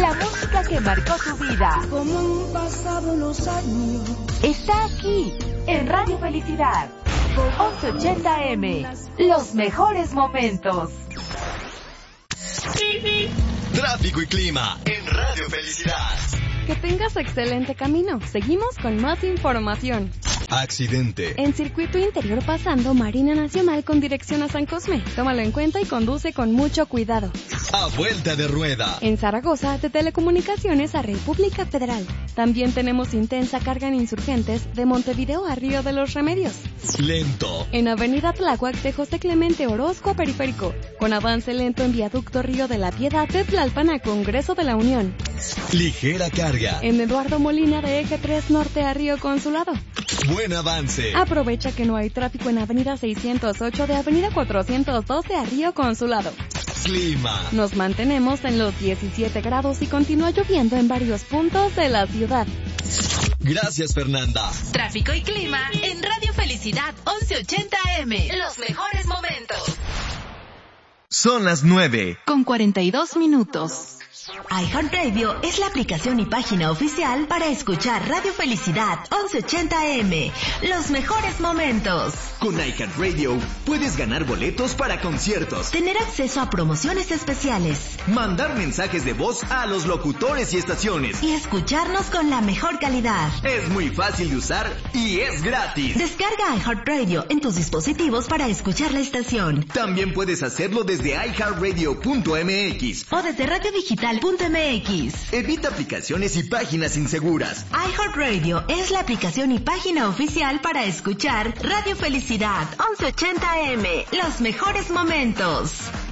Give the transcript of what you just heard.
La música que marcó tu vida. Como han pasado los años. Está aquí, en Radio Felicidad. 1180M. Los mejores momentos. Tráfico y clima en Radio Felicidad. Que tengas excelente camino. Seguimos con más información. Accidente. En circuito interior pasando Marina Nacional con dirección a San Cosme. Tómalo en cuenta y conduce con mucho cuidado. A vuelta de rueda. En Zaragoza, de Telecomunicaciones a República Federal. También tenemos intensa carga en Insurgentes de Montevideo a Río de los Remedios. Lento. En Avenida Tláhuac de José Clemente Orozco a Periférico. Con avance lento en Viaducto Río de la Piedad de Tlalpan a Congreso de la Unión. Ligera carga. En Eduardo Molina de Eje 3 Norte a Río Consulado. Buen avance. Aprovecha que no hay tráfico en Avenida 608 de Avenida 412 a Río Consulado. Clima. Nos mantenemos en los 17 grados y continúa lloviendo en varios puntos de la ciudad. Gracias, Fernanda. Tráfico y clima en Radio Felicidad 1180M. Los mejores momentos. Son las 9:42. iHeartRadio es la aplicación y página oficial para escuchar Radio Felicidad 1180M. Los mejores momentos. Con iHeartRadio puedes ganar boletos para conciertos, Tener acceso a promociones especiales mandar mensajes de voz a los locutores y estaciones. y escucharnos con la mejor calidad. Es muy fácil de usar y es gratis. Descarga iHeartRadio en tus dispositivos para escuchar la estación. También puedes hacerlo desde iHeartRadio.mx O desde radiodigital.mx. Evita aplicaciones y páginas inseguras. iHeartRadio es la aplicación y página oficial para escuchar Radio Felicidad 1180M. Los mejores momentos.